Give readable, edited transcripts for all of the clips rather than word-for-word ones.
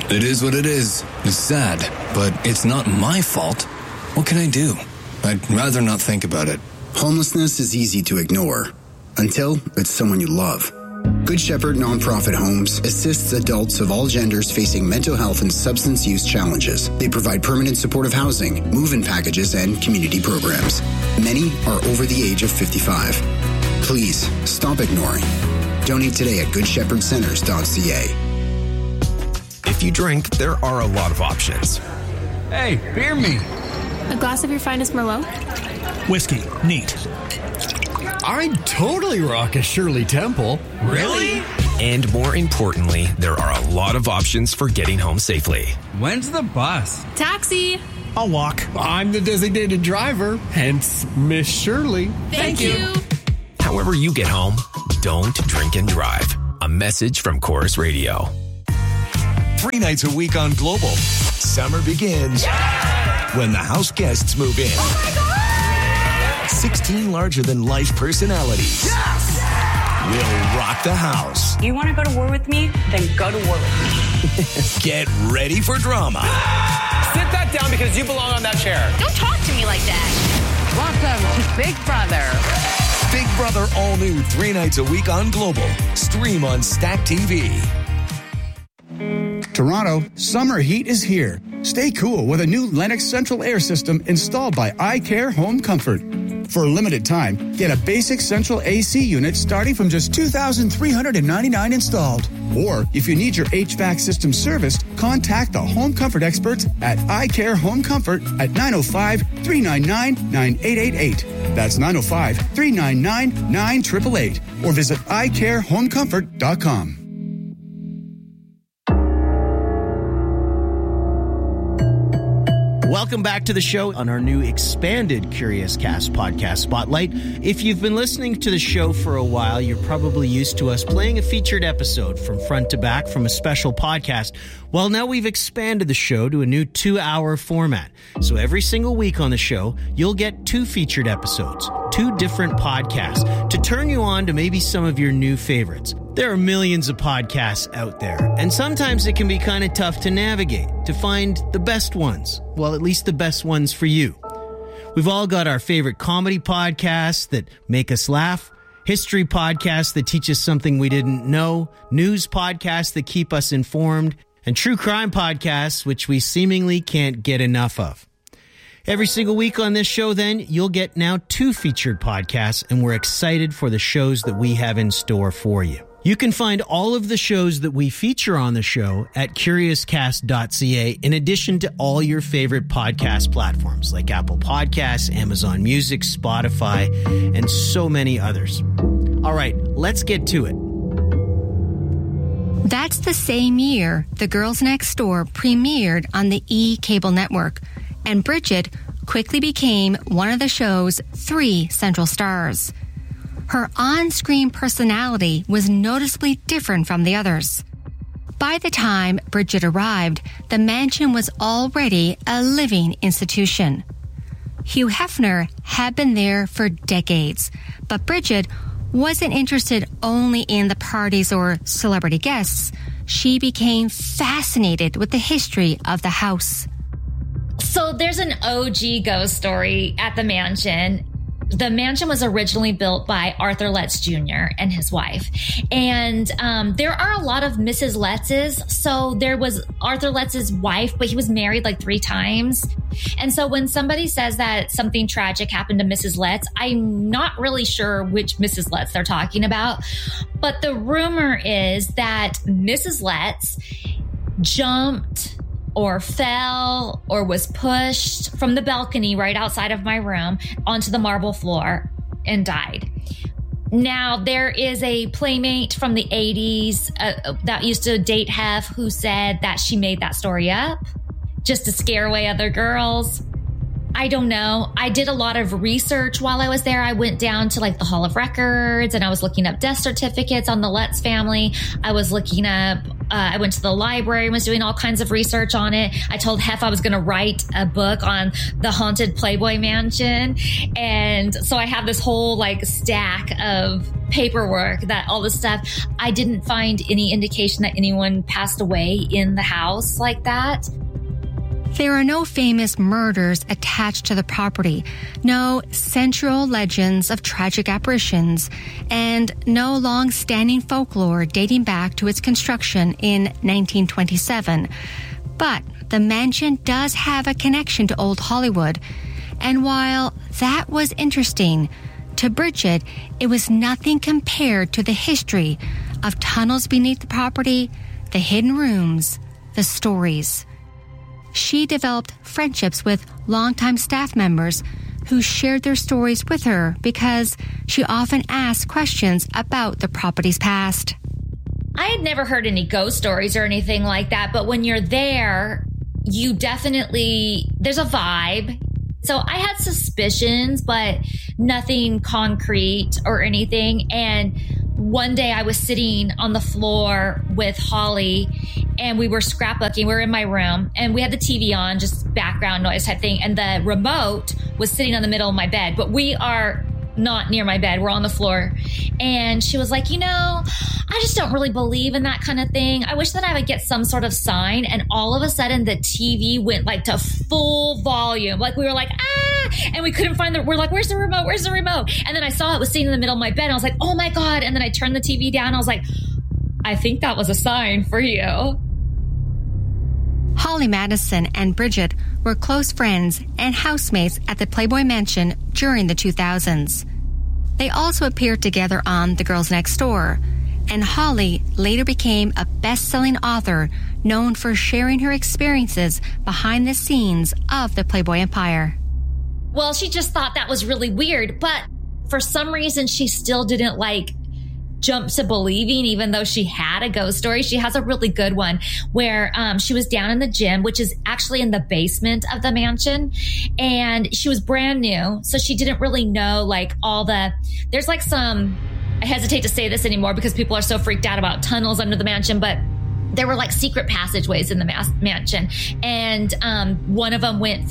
It is what it is. It's sad, but it's not my fault. What can I do? I'd rather not think about it. Homelessness is easy to ignore until it's someone you love. Good Shepherd Nonprofit Homes assists adults of all genders facing mental health and substance use challenges. They provide permanent supportive housing, move-in packages, and community programs. Many are over the age of 55. Please stop ignoring. Donate today at goodshepherdcenters.ca. If you drink, there are a lot of options. Hey, beer me. A glass of your finest Merlot? Whiskey. Neat. I'd totally rock a Shirley Temple. Really? And more importantly, there are a lot of options for getting home safely. When's the bus? Taxi! I'll walk. I'm the designated driver, hence Miss Shirley. Thank you. However you get home, don't drink and drive. A message from Chorus Radio. 3 nights a week on Global. Summer begins when the house guests move in. Oh my God! 16 larger-than-life personalities will rock the house. You want to go to war with me? Then go to war with me. Get ready for drama. Sit that down because you belong on that chair. Don't talk to me like that. Welcome to Big Brother. Big Brother all new 3 nights a week on Global. Stream on Stack TV. Toronto, summer heat is here. Stay cool with a new Lennox central air system installed by iCare Home Comfort. For a limited time, get a basic central AC unit starting from just $2,399 installed. Or if you need your HVAC system serviced, contact the Home Comfort experts at iCare Home Comfort at 905-399-9888. That's 905-399-9888. Or visit iCareHomeComfort.com. Welcome back to the show on our new expanded Curious Cast podcast Spotlight. If you've been listening to the show for a while, you're probably used to us playing a featured episode from front to back from a special podcast. Well, now we've expanded the show to a new 2-hour format. So every single week on the show, you'll get 2 featured episodes, 2 different podcasts to turn you on to maybe some of your new favorites. There are millions of podcasts out there, and sometimes it can be kind of tough to navigate, to find the best ones. Well, at least the best ones for you. We've all got our favorite comedy podcasts that make us laugh, history podcasts that teach us something we didn't know, news podcasts that keep us informed, and true crime podcasts which we seemingly can't get enough of. Every single week on this show, then, you'll get now 2 featured podcasts, and we're excited for the shows that we have in store for you. You can find all of the shows that we feature on the show at CuriousCast.ca, in addition to all your favorite podcast platforms like Apple Podcasts, Amazon Music, Spotify, and so many others. All right, let's get to it. That's the same year The Girls Next Door premiered on the E! Cable network, and Bridget quickly became one of the show's 3 central stars. Her on-screen personality was noticeably different from the others. By the time Bridget arrived, the mansion was already a living institution. Hugh Hefner had been there for decades, but Bridget wasn't interested only in the parties or celebrity guests. She became fascinated with the history of the house. So there's an OG ghost story at the mansion. The mansion was originally built by Arthur Letts Jr. and his wife. And there are a lot of Mrs. Lettses. So there was Arthur Letts' wife, but he was married like 3 times. And so when somebody says that something tragic happened to Mrs. Letts, I'm not really sure which Mrs. Letts they're talking about. But the rumor is that Mrs. Letts jumped or fell or was pushed from the balcony right outside of my room onto the marble floor and died. Now, there is a playmate from the 80s that used to date Hef who said that she made that story up just to scare away other girls. I don't know. I did a lot of research while I was there. I went down to like the Hall of Records and I was looking up death certificates on the Letts family. I was looking up I went to the library and was doing all kinds of research on it. I told Hef I was going to write a book on the haunted Playboy Mansion. And so I have this whole like stack of paperwork, that all this stuff. I didn't find any indication that anyone passed away in the house like that. There are no famous murders attached to the property, no central legends of tragic apparitions, and no long-standing folklore dating back to its construction in 1927. But the mansion does have a connection to Old Hollywood. And while that was interesting, to Bridget, it was nothing compared to the history of tunnels beneath the property, the hidden rooms, the stories. She developed friendships with longtime staff members who shared their stories with her because she often asked questions about the property's past. I had never heard any ghost stories or anything like that, but when you're there, you definitely, there's a vibe. So I had suspicions, but nothing concrete or anything. And one day I was sitting on the floor with Holly and we were scrapbooking. We were in my room and we had the TV on, just background noise type thing. And the remote was sitting on the middle of my bed, but we are not near my bed. We're on the floor. And she was like, you know, I just don't really believe in that kind of thing. I wish that I would get some sort of sign. And all of a sudden the TV went like to full volume. Like we were like, and we couldn't find we're like, where's the remote? Where's the remote? And then I saw it was sitting in the middle of my bed. And I was like, oh my God. And then I turned the TV down. I was like, I think that was a sign for you. Holly Madison and Bridget were close friends and housemates at the Playboy Mansion during the 2000s. They also appeared together on The Girls Next Door, and Holly later became a best-selling author known for sharing her experiences behind the scenes of the Playboy Empire. Well, she just thought that was really weird, but for some reason she still didn't jump to believing, even though she had a ghost story. She has a really good one where she was down in the gym, which is actually in the basement of the mansion, and she was brand new, so she didn't really know there's some, I hesitate to say this anymore because people are so freaked out about tunnels under the mansion, but there were secret passageways in the mansion, and one of them went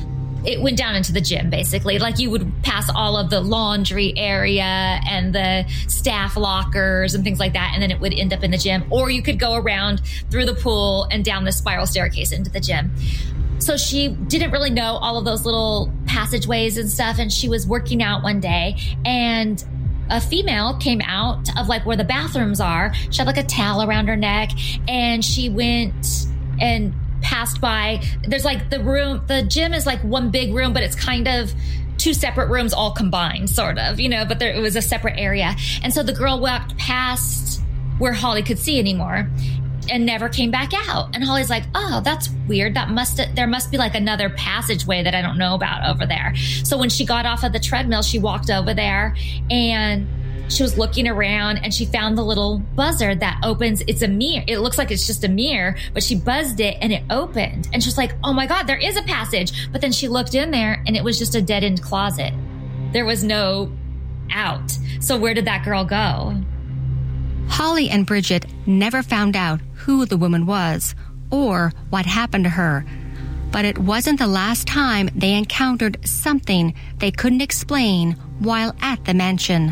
down into the gym, basically. You would pass all of the laundry area and the staff lockers and things like that, and then it would end up in the gym. Or you could go around through the pool and down the spiral staircase into the gym. So she didn't really know all of those little passageways and stuff, and she was working out one day, and a female came out of where the bathrooms are. She had a towel around her neck, and she went and passed by. There's the gym is one big room, but it's kind of two separate rooms all combined, sort of, but it was a separate area. And so the girl walked past where Holly could see anymore and never came back out. And Holly's like, oh, that's weird. There must be another passageway that I don't know about over there. So when she got off of the treadmill, she walked over there and she was looking around and she found the little buzzer that opens. It's a mirror. It looks like it's just a mirror, but she buzzed it and it opened. And she was like, oh my God, there is a passage. But then she looked in there and it was just a dead-end closet. There was no out. So where did that girl go? Holly and Bridget never found out who the woman was or what happened to her. But it wasn't the last time they encountered something they couldn't explain while at the mansion.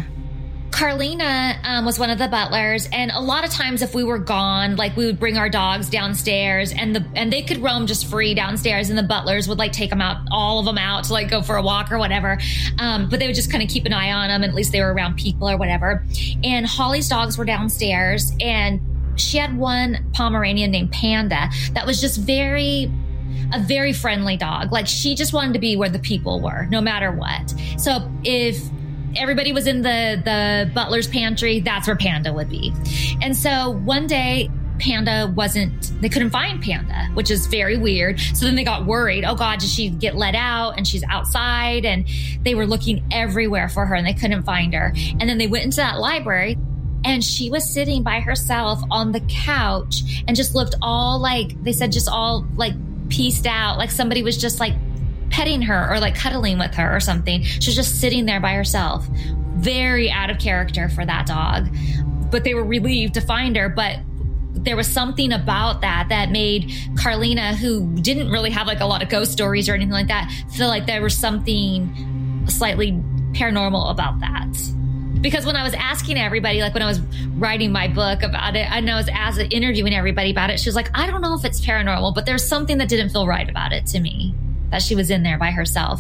Carlina was one of the butlers, and a lot of times if we were gone, we would bring our dogs downstairs, and they could roam just free downstairs, and the butlers would take them out, all of them out to go for a walk or whatever. But they would just kind of keep an eye on them, and at least they were around people or whatever. And Holly's dogs were downstairs, and she had one Pomeranian named Panda that was just a very friendly dog. She just wanted to be where the people were, no matter what. So if everybody was in the butler's pantry, that's where Panda would be. And so one day, they couldn't find Panda, which is very weird. So then they got worried. Oh God, did she get let out? And she's outside, and they were looking everywhere for her and they couldn't find her. And then they went into that library, and she was sitting by herself on the couch and just looked all they said, just all pieced out. Somebody was just petting her or cuddling with her or something. She was just sitting there by herself. Very out of character for that dog. But they were relieved to find her. But there was something about that made Carlina, who didn't really have like a lot of ghost stories or anything like that, feel like there was something slightly paranormal about that. Because when I was asking everybody, like when I was writing my book about it, and I was interviewing everybody about it, she was like, I don't know if it's paranormal, but there's something that didn't feel right about it to me, that she was in there by herself.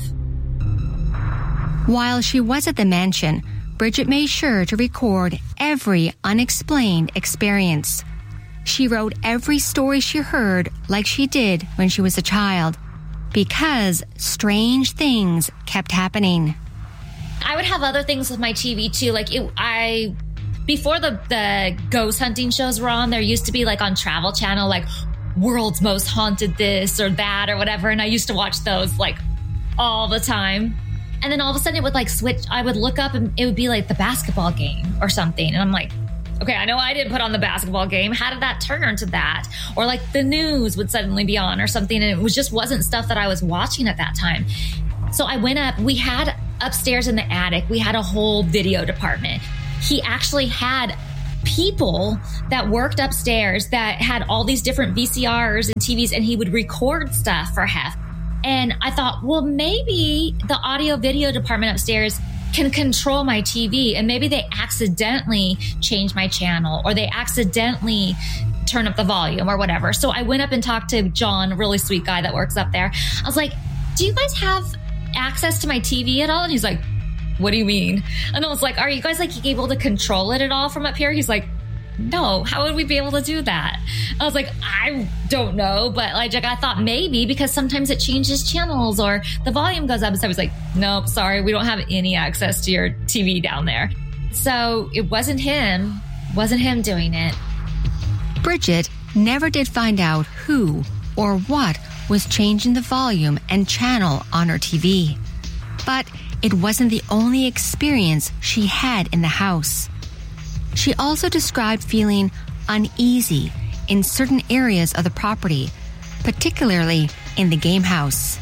While she was at the mansion, Bridget made sure to record every unexplained experience. She wrote every story she heard like she did when she was a child, because strange things kept happening. I would have other things with my TV too. Like before the ghost hunting shows were on, there used to be like on Travel Channel, like World's Most Haunted this or that or whatever. And I used to watch those like all the time. And then all of a sudden it would like switch. I would look up and it would be like the basketball game or something. And I'm like, okay, I know I didn't put on the basketball game. How did that turn to that? Or like the news would suddenly be on or something. And it wasn't stuff that I was watching at that time. So I went up, we had upstairs in the attic, we had a whole video department. He actually had people that worked upstairs that had all these different VCRs and TVs, and he would record stuff for Hef. And I thought, well, maybe the audio video department upstairs can control my TV, and maybe they accidentally change my channel, or they accidentally turn up the volume or whatever. So I went up and talked to John, a really sweet guy that works up there. I was like, do you guys have access to my TV at all? And he's like, what do you mean? And I was like, are you guys like able to control it at all from up here? He's like, no, how would we be able to do that? I was like, I don't know, but like I thought maybe because sometimes it changes channels or the volume goes up. And so I was like, nope, sorry, we don't have any access to your TV down there. So it wasn't him doing it. Bridget never did find out who or what was changing the volume and channel on her TV. But it wasn't the only experience she had in the house. She also described feeling uneasy in certain areas of the property, particularly in the game house.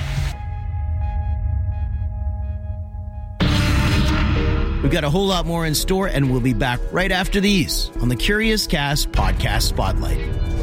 We've got a whole lot more in store, and we'll be back right after these on the Curious Cast Podcast Spotlight.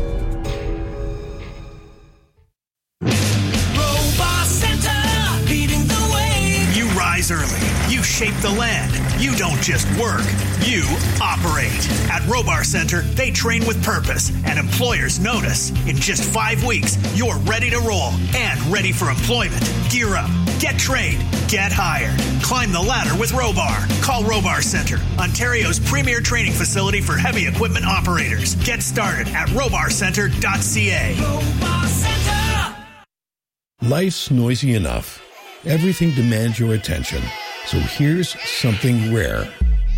Early. You shape the land. You don't just work. You operate. At Robar Center, they train with purpose, and employers notice. In just 5 weeks, you're ready to roll and ready for employment. Gear up. Get trained. Get hired. Climb the ladder with Robar. Call Robar Center, Ontario's premier training facility for heavy equipment operators. Get started at robarcenter.ca. Robar Center. Life's noisy enough. Everything demands your attention. So here's something rare.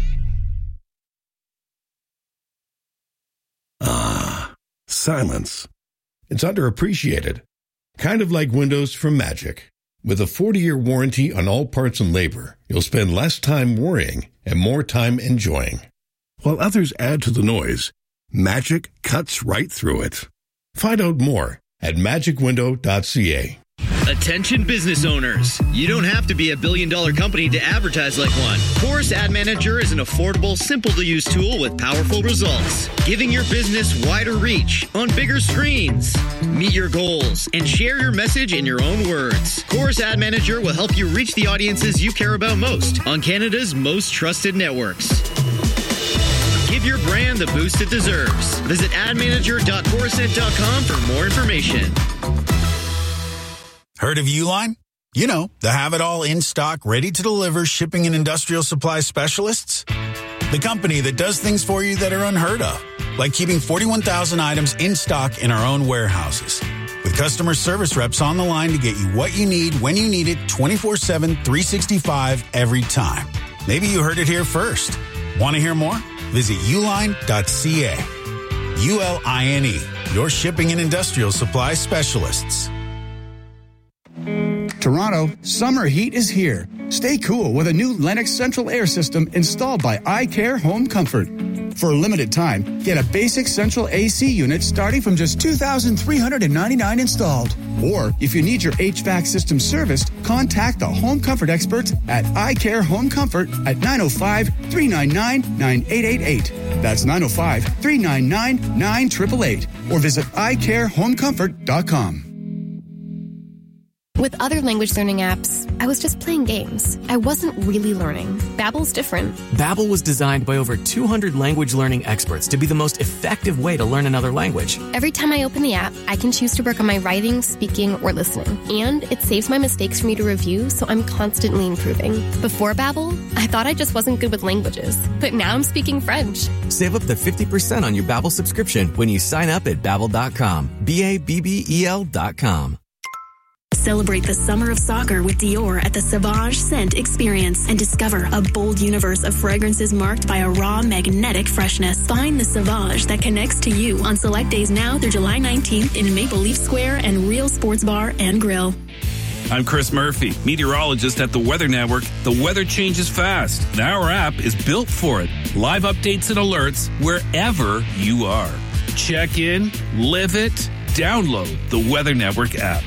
Silence. It's underappreciated. Kind of like windows from Magic. With a 40-year warranty on all parts and labor, you'll spend less time worrying and more time enjoying. While others add to the noise, Magic cuts right through it. Find out more at magicwindow.ca. Attention business owners. You don't have to be a billion-dollar company to advertise like one. Chorus Ad Manager is an affordable, simple-to-use tool with powerful results, giving your business wider reach on bigger screens. Meet your goals and share your message in your own words. Chorus Ad Manager will help you reach the audiences you care about most on Canada's most trusted networks. Give your brand the boost it deserves. Visit admanager.corusent.com for more information. Heard of Uline? You know, the have-it-all in-stock, ready-to-deliver shipping and industrial supply specialists? The company that does things for you that are unheard of, like keeping 41,000 items in stock in our own warehouses. With customer service reps on the line to get you what you need when you need it 24/7, 365 every time. Maybe you heard it here first. Want to hear more? Visit uline.ca. ULINE, your shipping and industrial supply specialists. Toronto, summer heat is here. Stay cool with a new Lennox Central Air System installed by iCare Home Comfort. For a limited time, get a basic central AC unit starting from just $2,399 installed. Or if you need your HVAC system serviced, contact the home comfort experts at iCare Home Comfort at 905-399-9888. That's 905-399-9888 or visit iCareHomeComfort.com. With other language learning apps, I was just playing games. I wasn't really learning. Babbel's different. Babbel was designed by over 200 language learning experts to be the most effective way to learn another language. Every time I open the app, I can choose to work on my writing, speaking, or listening. And it saves my mistakes for me to review, so I'm constantly improving. Before Babbel, I thought I just wasn't good with languages. But now I'm speaking French. Save up to 50% on your Babbel subscription when you sign up at Babbel.com. Babbel.com. Celebrate the summer of soccer with Dior at the Sauvage Scent Experience and discover a bold universe of fragrances marked by a raw, magnetic freshness. Find the Sauvage that connects to you on select days now through July 19th in Maple Leaf Square and Real Sports Bar and Grill. I'm Chris Murphy, meteorologist at the Weather Network. The weather changes fast, and our app is built for it. Live updates and alerts wherever you are. Check in, live it, download the Weather Network app.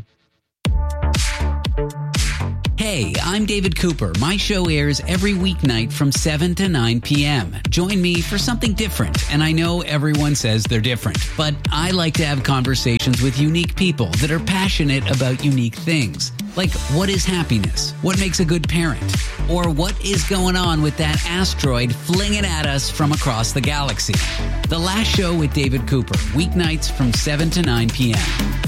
Hey, I'm David Cooper. My show airs every weeknight from 7 to 9 p.m. Join me for something different. And I know everyone says they're different, but I like to have conversations with unique people that are passionate about unique things. Like, what is happiness? What makes a good parent? Or what is going on with that asteroid flinging at us from across the galaxy? The Last Show with David Cooper, weeknights from 7 to 9 p.m.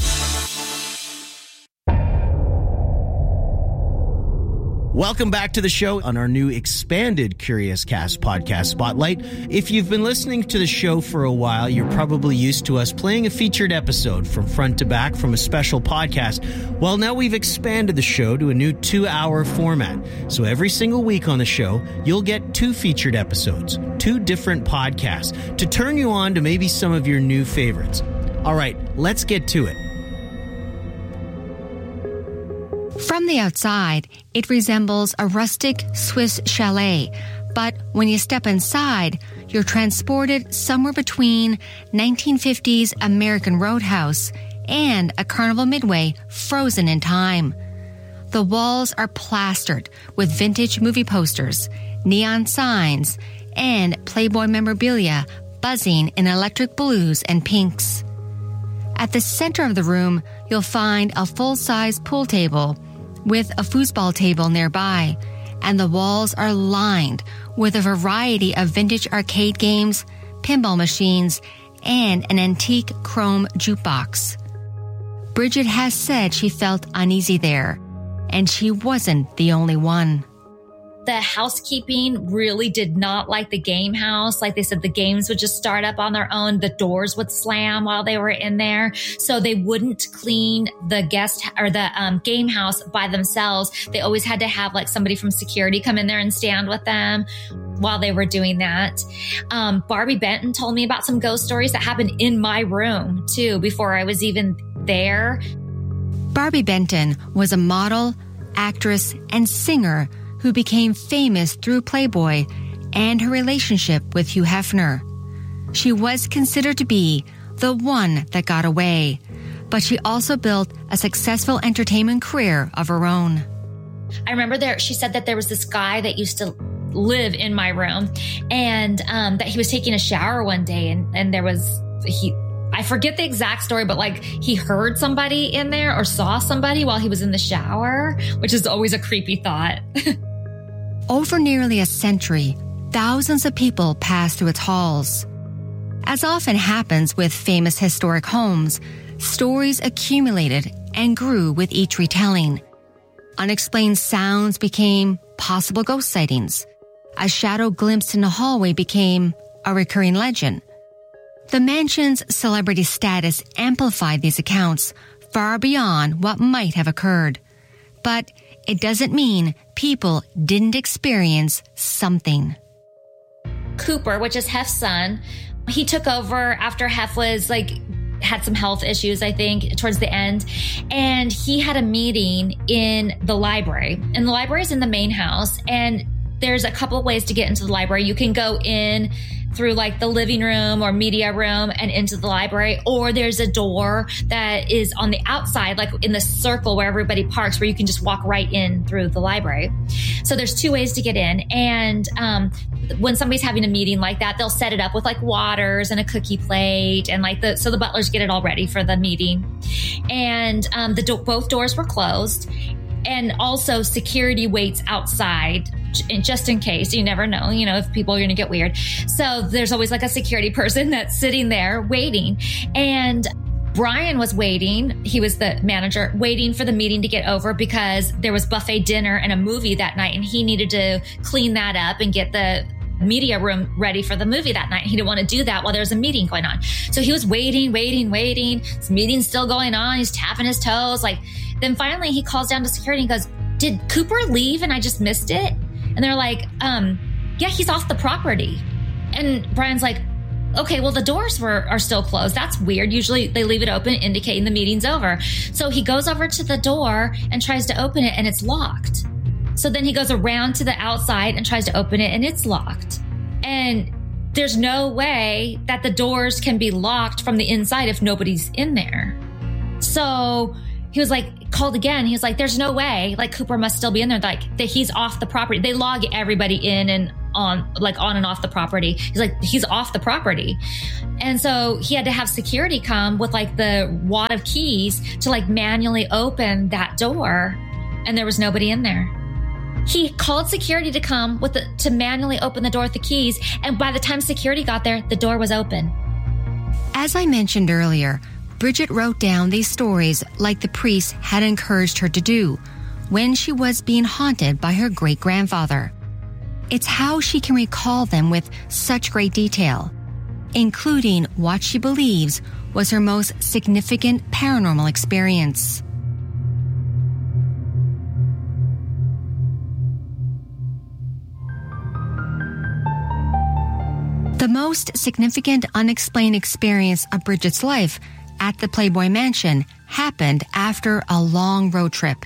Welcome back to the show on our new expanded Curious Cast podcast spotlight. If you've been listening to the show for a while, you're probably used to us playing a featured episode from front to back from a special podcast. Well, now we've expanded the show to a new 2-hour format. So every single week on the show, you'll get 2 featured episodes, 2 different podcasts to turn you on to maybe some of your new favorites. All right, let's get to it. From the outside, it resembles a rustic Swiss chalet, but when you step inside, you're transported somewhere between 1950s American Roadhouse and a Carnival Midway frozen in time. The walls are plastered with vintage movie posters, neon signs, and Playboy memorabilia buzzing in electric blues and pinks. At the center of the room, you'll find a full-size pool table with a foosball table nearby, and the walls are lined with a variety of vintage arcade games, pinball machines, and an antique chrome jukebox. Bridget has said she felt uneasy there, and she wasn't the only one. The housekeeping really did not like the game house. Like they said, the games would just start up on their own. The doors would slam while they were in there. So they wouldn't clean the guest or the game house by themselves. They always had to have like somebody from security come in there and stand with them while they were doing that. Barbie Benton told me about some ghost stories that happened in my room too, before I was even there. Barbie Benton was a model, actress, and singer who became famous through Playboy and her relationship with Hugh Hefner. She was considered to be the one that got away, but she also built a successful entertainment career of her own. I remember she said that there was this guy that used to live in my room, and that he was taking a shower one day, and there was I forget the exact story, but like he heard somebody in there or saw somebody while he was in the shower, which is always a creepy thought. Over nearly a century, thousands of people passed through its halls. As often happens with famous historic homes, stories accumulated and grew with each retelling. Unexplained sounds became possible ghost sightings. A shadow glimpsed in a hallway became a recurring legend. The mansion's celebrity status amplified these accounts far beyond what might have occurred. But it doesn't mean people didn't experience something. Cooper, which is Hef's son, he took over after Hef was had some health issues, I think, towards the end. And he had a meeting in the library. And the library is in the main house. And there's a couple of ways to get into the library. You can go in through like the living room or media room and into the library, or there's a door that is on the outside, like in the circle where everybody parks, where you can just walk right in through the library. So there's 2 ways to get in. And when somebody's having a meeting like that, they'll set it up with like waters and a cookie plate, and like so the butlers get it all ready for the meeting. And both doors were closed, and also security waits outside. And just in case, you never know, if people are going to get weird. So there's always like a security person that's sitting there waiting. And Brian was waiting. He was the manager, waiting for the meeting to get over because there was buffet dinner and a movie that night, and he needed to clean that up and get the media room ready for the movie that night. He didn't want to do that while there was a meeting going on. So he was waiting. This meeting's still going on. He's tapping his toes. Then finally he calls down to security and goes, "Did Cooper leave and I just missed it?" And they're like, yeah, he's off the property. And Brian's like, okay, well, the doors are still closed. That's weird. Usually they leave it open, indicating the meeting's over. So he goes over to the door and tries to open it, and it's locked. So then he goes around to the outside and tries to open it, and it's locked. And there's no way that the doors can be locked from the inside if nobody's in there. So he was like, called again. He was like, there's no way. Like, Cooper must still be in there. Like, that he's off the property. They log everybody in and on and off the property. He's like, he's off the property. And so he had to have security come with like the wad of keys to like manually open that door. And there was nobody in there. He called security to come to manually open the door with the keys. And by the time security got there, the door was open. As I mentioned earlier, Bridget wrote down these stories like the priest had encouraged her to do when she was being haunted by her great-grandfather. It's how she can recall them with such great detail, including what she believes was her most significant paranormal experience. The most significant unexplained experience of Bridget's life at the Playboy Mansion happened after a long road trip.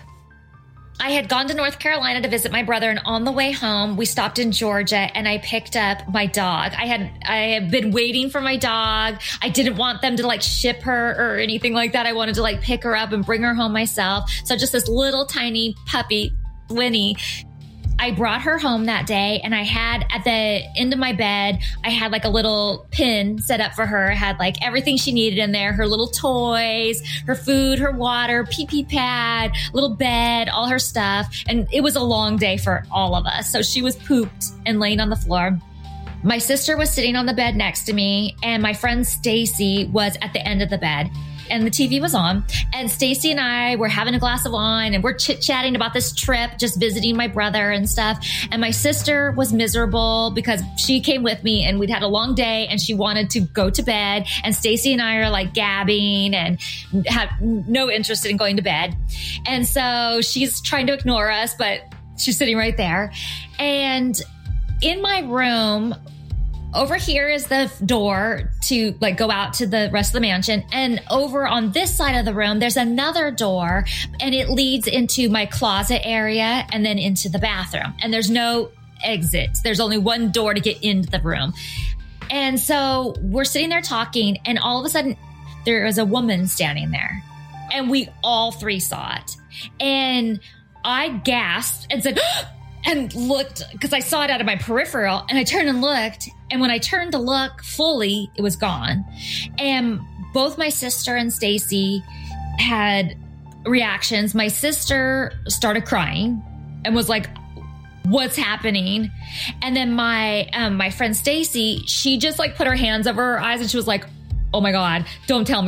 I had gone to North Carolina to visit my brother, and on the way home, we stopped in Georgia, and I picked up my dog. I had been waiting for my dog. I didn't want them to like ship her or anything like that. I wanted to like pick her up and bring her home myself. So just this little tiny puppy, Winnie. I brought her home that day, and I had at the end of my bed, I had like a little pin set up for her. I had like everything she needed in there, her little toys, her food, her water, pee-pee pad, little bed, all her stuff. And it was a long day for all of us. So she was pooped and laying on the floor. My sister was sitting on the bed next to me, and my friend Stacy was at the end of the bed. And the TV was on, and Stacy and I were having a glass of wine, and we're chit-chatting about this trip, just visiting my brother and stuff. And my sister was miserable because she came with me, and we'd had a long day, and she wanted to go to bed. And Stacy and I are like gabbing and have no interest in going to bed. And so she's trying to ignore us, but she's sitting right there. And in my room, over here is the door to like go out to the rest of the mansion. And over on this side of the room, there's another door, and it leads into my closet area and then into the bathroom. And there's no exits. There's only one door to get into the room. And so we're sitting there talking, and all of a sudden there was a woman standing there, and we all three saw it. And I gasped and said, and looked, because I saw it out of my peripheral, and I turned and looked. And when I turned to look fully, it was gone. And both my sister and Stacy had reactions. My sister started crying and was like, what's happening? And then my friend Stacy, she just like put her hands over her eyes, and she was like, oh my God, don't tell me,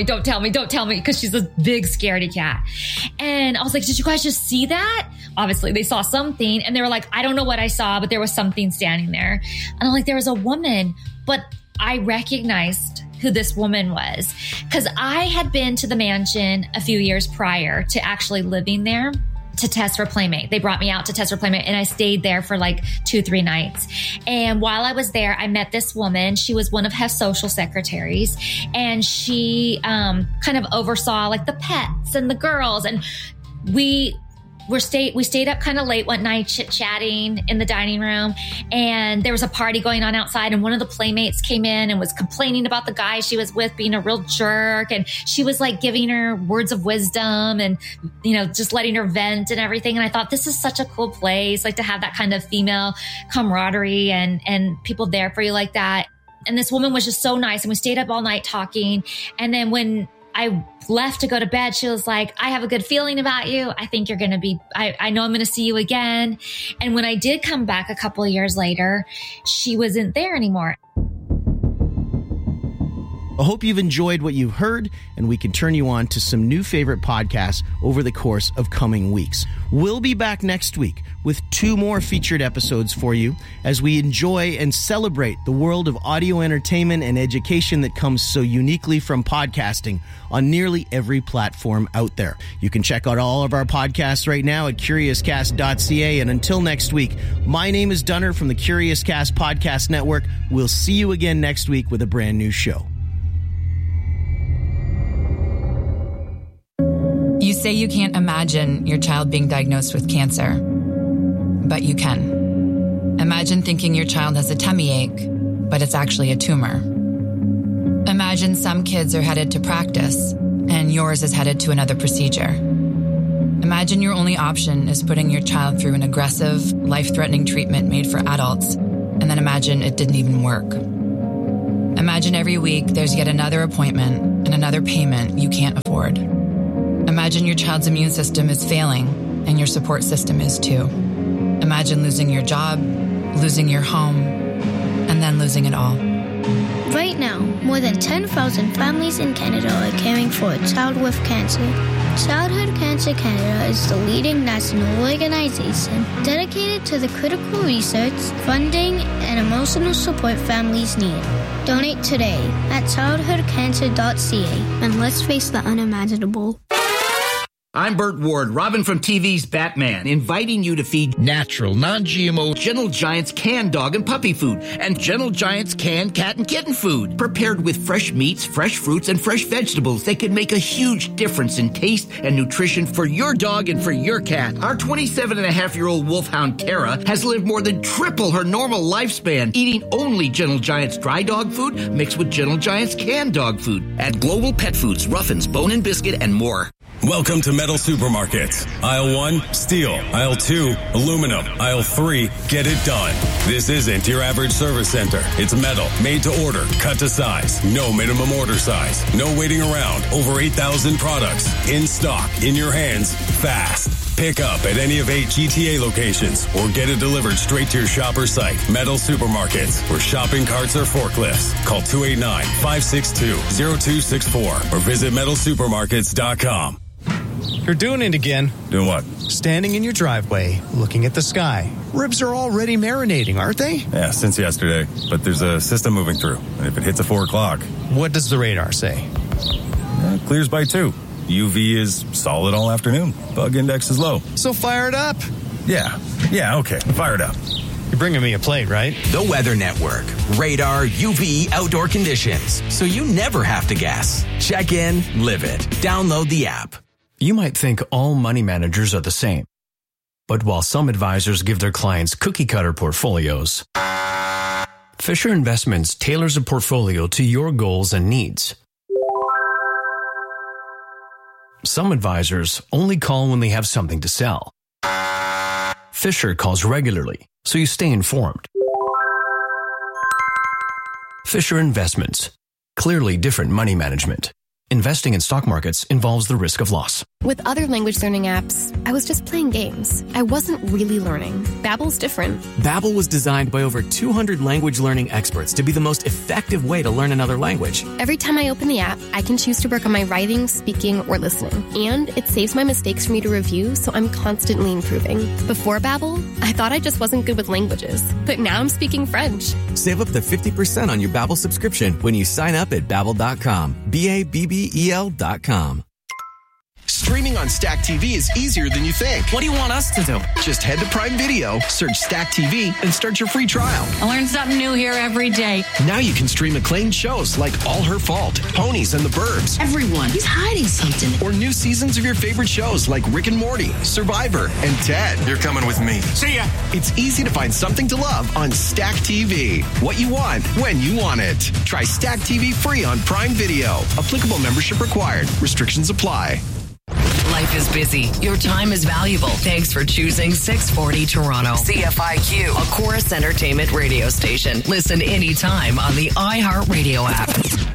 because she's a big scaredy cat. And I was like, did you guys just see that? Obviously they saw something, and they were like, I don't know what I saw, but there was something standing there. And I'm like, there was a woman, but I recognized who this woman was, because I had been to the mansion a few years prior to actually living there to test for Playmate. They brought me out to test for Playmate, and I stayed there for like 2-3 nights. And while I was there, I met this woman. She was one of Hef's social secretaries, and she kind of oversaw like the pets and the girls. And we we stayed up kind of late one night chit-chatting in the dining room, and there was a party going on outside, and one of the playmates came in and was complaining about the guy she was with being a real jerk, and she was like giving her words of wisdom and, you know, just letting her vent and everything. And I thought, this is such a cool place, like to have that kind of female camaraderie and people there for you like that. And this woman was just so nice, and we stayed up all night talking. And then when I left to go to bed, she was like, I have a good feeling about you. I think you're going to be, I know I'm going to see you again. And when I did come back a couple of years later, she wasn't there anymore. I hope you've enjoyed what you've heard, and we can turn you on to some new favorite podcasts over the course of coming weeks. We'll be back next week with 2 more featured episodes for you as we enjoy and celebrate the world of audio entertainment and education that comes so uniquely from podcasting on nearly every platform out there. You can check out all of our podcasts right now at CuriousCast.ca. And until next week, my name is Dunner from the Curious Cast Podcast Network. We'll see you again next week with a brand new show. You say you can't imagine your child being diagnosed with cancer, but you can. Imagine thinking your child has a tummy ache, but it's actually a tumor. Imagine some kids are headed to practice, and yours is headed to another procedure. Imagine your only option is putting your child through an aggressive, life-threatening treatment made for adults, and then imagine it didn't even work. Imagine every week there's yet another appointment and another payment you can't afford. Imagine your child's immune system is failing, and your support system is too. Imagine losing your job, losing your home, and then losing it all. Right now, more than 10,000 families in Canada are caring for a child with cancer. Childhood Cancer Canada is the leading national organization dedicated to the critical research, funding, and emotional support families need. Donate today at childhoodcancer.ca, and let's face the unimaginable. I'm Burt Ward, Robin from TV's Batman, inviting you to feed natural, non-GMO Gentle Giants canned dog and puppy food and Gentle Giants canned cat and kitten food. Prepared with fresh meats, fresh fruits, and fresh vegetables, they can make a huge difference in taste and nutrition for your dog and for your cat. Our 27-and-a-half-year-old wolfhound Tara has lived more than triple her normal lifespan, eating only Gentle Giants dry dog food mixed with Gentle Giants canned dog food at Global Pet Foods, Ruffins, Bone and Biscuit, and more. Welcome to Metal Supermarkets. Aisle 1, steel. Aisle 2, aluminum. Aisle 3, get it done. This isn't your average service center. It's metal, made to order, cut to size. No minimum order size. No waiting around. Over 8,000 products. In stock, in your hands, fast. Pick up at any of 8 GTA locations or get it delivered straight to your shopper site. Metal Supermarkets, where shopping carts are forklifts. Call 289-562-0264 or visit metalsupermarkets.com. You're doing it again. Doing what? Standing in your driveway, looking at the sky. Ribs are already marinating, aren't they? Yeah, since yesterday. But there's a system moving through. And if it hits at 4 o'clock... What does the radar say? Clears by 2. UV is solid all afternoon. Bug index is low. So fire it up. Yeah, okay. Fire it up. You're bringing me a plate, right? The Weather Network. Radar, UV, outdoor conditions. So you never have to guess. Check in, live it. Download the app. You might think all money managers are the same. But while some advisors give their clients cookie-cutter portfolios, Fisher Investments tailors a portfolio to your goals and needs. Some advisors only call when they have something to sell. Fisher calls regularly, so you stay informed. Fisher Investments. Clearly different money management. Investing in stock markets involves the risk of loss. With other language learning apps, I was just playing games. I wasn't really learning. Babbel's different. Babbel was designed by over 200 language learning experts to be the most effective way to learn another language. Every time I open the app, I can choose to work on my writing, speaking, or listening. And it saves my mistakes for me to review, so I'm constantly improving. Before Babbel, I thought I just wasn't good with languages. But now I'm speaking French. Save up to 50% on your Babbel subscription when you sign up at Babbel.com. BABBEL.com. Streaming on Stack TV is easier than you think. What do you want us to do? Just head to Prime Video, search Stack TV, and start your free trial. I learn something new here every day. Now you can stream acclaimed shows like All Her Fault, Ponies and the Burbs. Everyone, he's hiding something. Or new seasons of your favorite shows like Rick and Morty, Survivor, and Ted. You're coming with me. See ya. It's easy to find something to love on Stack TV. What you want, when you want it. Try Stack TV free on Prime Video. Applicable membership required. Restrictions apply. Life is busy. Your time is valuable. Thanks for choosing 640 Toronto. CFIQ, a Chorus Entertainment radio station. Listen anytime on the iHeartRadio app.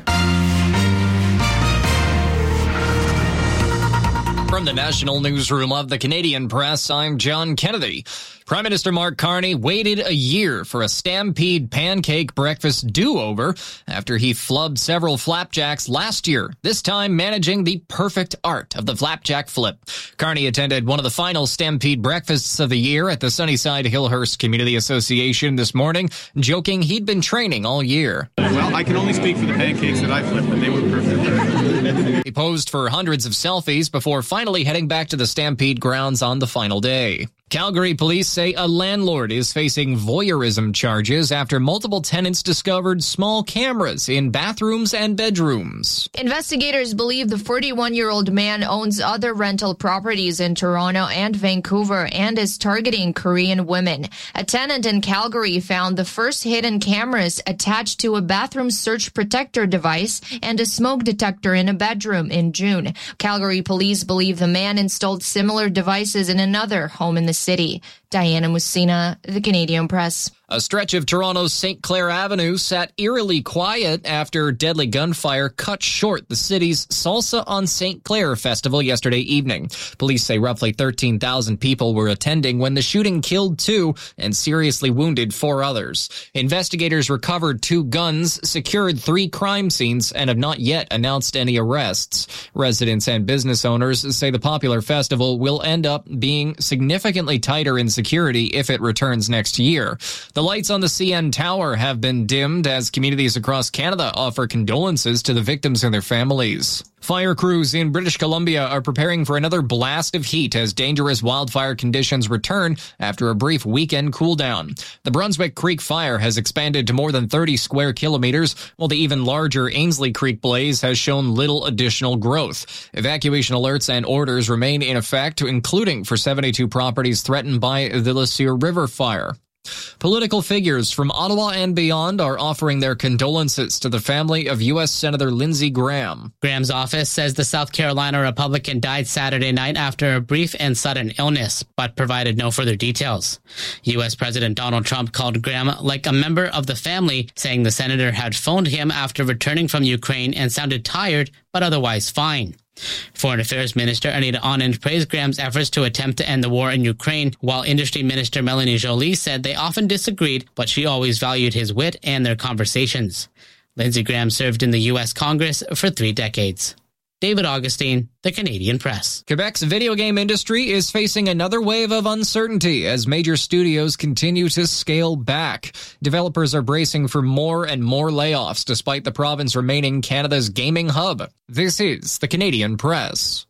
From the National Newsroom of the Canadian Press, I'm John Kennedy. Prime Minister Mark Carney waited a year for a Stampede pancake breakfast do-over after he flubbed several flapjacks last year, this time managing the perfect art of the flapjack flip. Carney attended one of the final Stampede breakfasts of the year at the Sunnyside Hillhurst Community Association this morning, joking he'd been training all year. Well, I can only speak for the pancakes that I flipped, but they were perfect. He posed for hundreds of selfies before finally heading back to the Stampede grounds on the final day. Calgary police say a landlord is facing voyeurism charges after multiple tenants discovered small cameras in bathrooms and bedrooms. Investigators believe the 41-year-old man owns other rental properties in Toronto and Vancouver and is targeting Korean women. A tenant in Calgary found the first hidden cameras attached to a bathroom surge protector device and a smoke detector in a bedroom in June. Calgary police believe the man installed similar devices in another home in the city. Diana Mussina, The Canadian Press. A stretch of Toronto's St. Clair Avenue sat eerily quiet after deadly gunfire cut short the city's Salsa on St. Clair festival yesterday evening. Police say roughly 13,000 people were attending when the shooting killed 2 and seriously wounded 4 others. Investigators recovered 2 guns, secured 3 crime scenes, and have not yet announced any arrests. Residents and business owners say the popular festival will end up being significantly tighter in security if it returns next year. The lights on the CN Tower have been dimmed as communities across Canada offer condolences to the victims and their families. Fire crews in British Columbia are preparing for another blast of heat as dangerous wildfire conditions return after a brief weekend cool down. The Brunswick Creek fire has expanded to more than 30 square kilometers, while the even larger Ainsley Creek blaze has shown little additional growth. Evacuation alerts and orders remain in effect, including for 72 properties threatened by the Le Sueur River fire. Political figures from Ottawa and beyond are offering their condolences to the family of U.S. Senator Lindsey Graham. Graham's office says the South Carolina Republican died Saturday night after a brief and sudden illness, but provided no further details. U.S. President Donald Trump called Graham like a member of the family, saying the senator had phoned him after returning from Ukraine and sounded tired, but otherwise fine. Foreign Affairs Minister Anita Anand praised Graham's efforts to attempt to end the war in Ukraine, while Industry Minister Melanie Joly said they often disagreed, but she always valued his wit and their conversations. Lindsey Graham served in the U.S. Congress for 3 decades. David Augustine, The Canadian Press. Quebec's video game industry is facing another wave of uncertainty as major studios continue to scale back. Developers are bracing for more and more layoffs despite the province remaining Canada's gaming hub. This is The Canadian Press.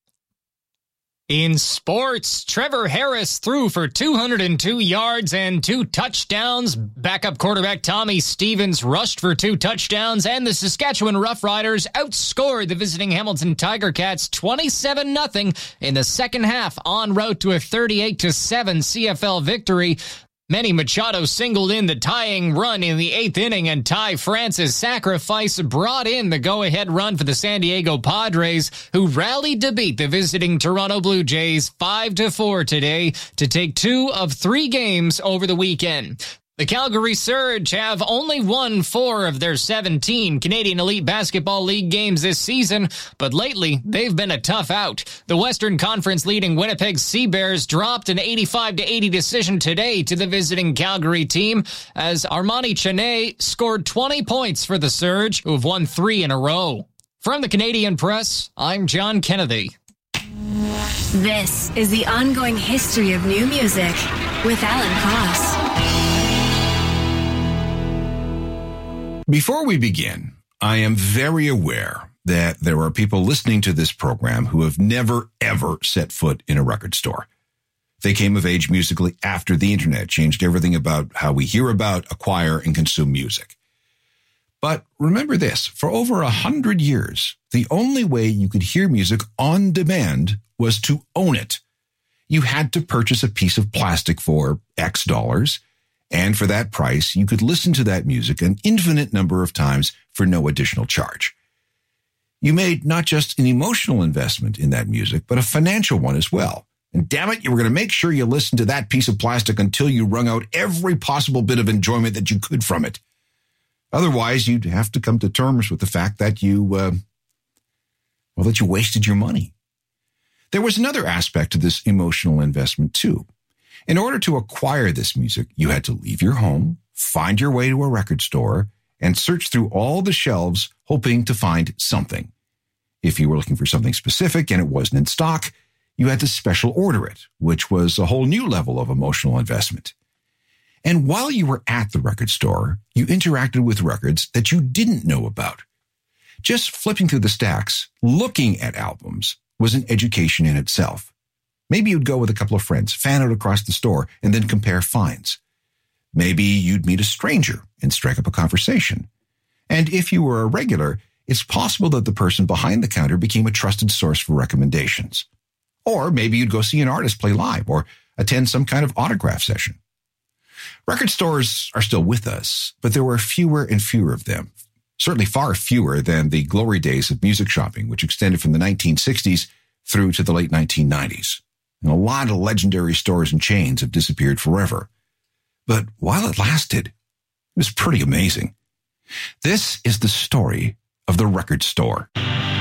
In sports, Trevor Harris threw for 202 yards and 2 touchdowns. Backup quarterback Tommy Stevens rushed for 2 touchdowns, and the Saskatchewan Roughriders outscored the visiting Hamilton Tiger Cats 27-0 in the second half, en route to a 38-7 CFL victory. Manny Machado singled in the tying run in the 8th inning, and Ty Francis' sacrifice brought in the go-ahead run for the San Diego Padres, who rallied to beat the visiting Toronto Blue Jays 5-4 today to take 2 of 3 games over the weekend. The Calgary Surge have only won 4 of their 17 Canadian Elite Basketball League games this season, but lately they've been a tough out. The Western Conference leading Winnipeg Sea Bears dropped an 85-80 decision today to the visiting Calgary team as Armani Chene scored 20 points for the Surge, who have won 3 in a row. From the Canadian Press, I'm John Kennedy. This is the ongoing history of new music with Alan Cross. Before we begin, I am very aware that there are people listening to this program who have never, ever set foot in a record store. They came of age musically after the internet changed everything about how we hear about, acquire, and consume music. But remember this, for over 100 years, the only way you could hear music on demand was to own it. You had to purchase a piece of plastic for X dollars, and for that price, you could listen to that music an infinite number of times for no additional charge. You made not just an emotional investment in that music, but a financial one as well. And damn it, you were going to make sure you listened to that piece of plastic until you wrung out every possible bit of enjoyment that you could from it. Otherwise, you'd have to come to terms with the fact that you wasted your money. There was another aspect to this emotional investment, too. In order to acquire this music, you had to leave your home, find your way to a record store, and search through all the shelves hoping to find something. If you were looking for something specific and it wasn't in stock, you had to special order it, which was a whole new level of emotional investment. And while you were at the record store, you interacted with records that you didn't know about. Just flipping through the stacks, looking at albums, was an education in itself. Maybe you'd go with a couple of friends, fan out across the store, and then compare finds. Maybe you'd meet a stranger and strike up a conversation. And if you were a regular, it's possible that the person behind the counter became a trusted source for recommendations. Or maybe you'd go see an artist play live or attend some kind of autograph session. Record stores are still with us, but there were fewer and fewer of them. Certainly far fewer than the glory days of music shopping, which extended from the 1960s through to the late 1990s. And a lot of legendary stores and chains have disappeared forever. But while it lasted, it was pretty amazing. This is the story of the record store.